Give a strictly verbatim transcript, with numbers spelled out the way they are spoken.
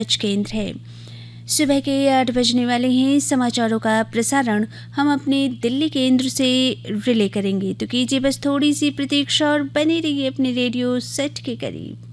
केंद्र है। सुबह के आठ बजने वाले हैं। समाचारों का प्रसारण हम अपने दिल्ली केंद्र से रिले करेंगे, तो कीजिए बस थोड़ी सी प्रतीक्षा और बने रहिए अपने रेडियो सेट के करीब।